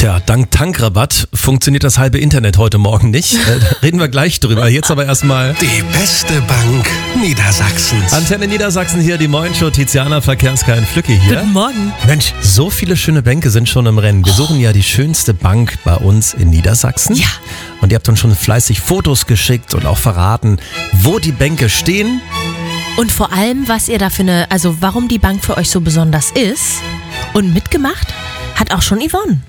Tja, dank Tankrabatt funktioniert das halbe Internet heute Morgen nicht. Reden wir gleich drüber. Jetzt aber erstmal Die beste Bank Niedersachsens. Antenne Niedersachsen hier, die Morgenshow. Tiziana, Verkehrskarin Flücke hier. Guten Morgen. Mensch, so viele schöne Bänke sind schon im Rennen. Wir suchen ja die schönste Bank bei uns in Niedersachsen. Ja. Und ihr habt uns schon fleißig Fotos geschickt und auch verraten, wo die Bänke stehen. Und vor allem, was ihr da für warum die Bank für euch so besonders ist. Und mitgemacht hat auch schon Yvonne.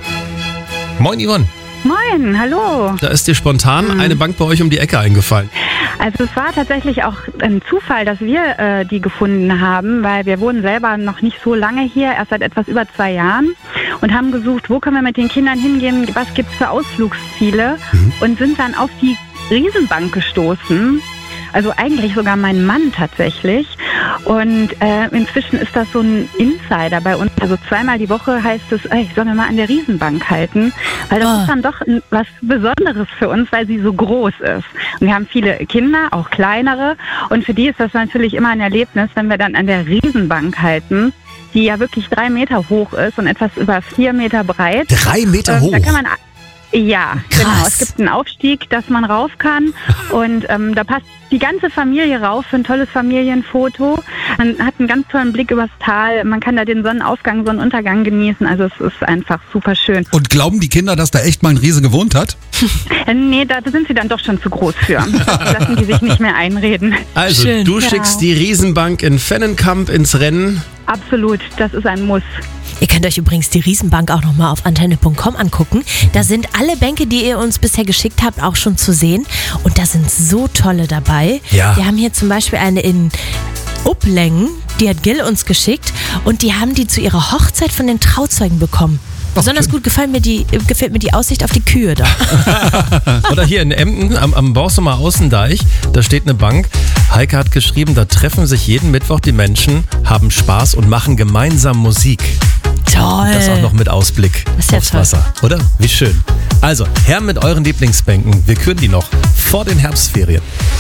Moin Yvonne. Moin, hallo. Da ist dir spontan eine Bank bei euch um die Ecke eingefallen. Also es war tatsächlich auch ein Zufall, dass wir die gefunden haben, weil wir wohnen selber noch nicht so lange hier, erst seit etwas über 2 Jahren und haben gesucht, wo können wir mit den Kindern hingehen, was gibt es für Ausflugsziele und sind dann auf die Riesenbank gestoßen. Also eigentlich sogar mein Mann tatsächlich. Und inzwischen ist das so ein Insider bei uns. Also 2-mal die Woche heißt es, ich soll mir mal an der Riesenbank halten. Weil das ist dann doch was Besonderes für uns, weil sie so groß ist. Und wir haben viele Kinder, auch kleinere. Und für die ist das natürlich immer ein Erlebnis, wenn wir dann an der Riesenbank halten, die ja wirklich 3 Meter hoch ist und etwas über 4 Meter breit. 3 Meter hoch? Da kann man... Ja, Krass. Genau. Es gibt einen Aufstieg, dass man rauf kann und da passt die ganze Familie rauf für ein tolles Familienfoto. Man hat einen ganz tollen Blick übers Tal, man kann da den Sonnenaufgang, Sonnenuntergang genießen, also es ist einfach super schön. Und glauben die Kinder, dass da echt mal ein Riese gewohnt hat? Nee, da sind sie dann doch schon zu groß für. Das lassen die sich nicht mehr einreden. Also, Schön. du schickst die Riesenbank in Fennenkamp ins Rennen. Absolut, das ist ein Muss. Ihr könnt euch übrigens die Riesenbank auch nochmal auf antenne.com angucken. Da sind alle Bänke, die ihr uns bisher geschickt habt, auch schon zu sehen. Und da sind so tolle dabei. Ja. Wir haben hier zum Beispiel eine in Upplängen, die hat Gil uns geschickt. Und die haben die zu ihrer Hochzeit von den Trauzeugen bekommen. Besonders gut gefällt mir die Aussicht auf die Kühe da. Oder hier in Emden am Borsumer Außendeich, da steht eine Bank. Heike hat geschrieben, da treffen sich jeden Mittwoch die Menschen, haben Spaß und machen gemeinsam Musik. Toll. Das auch noch mit Ausblick Das ist ja aufs toll. Wasser, oder? Wie schön. Also, her mit euren Lieblingsbänken. Wir küren die noch vor den Herbstferien.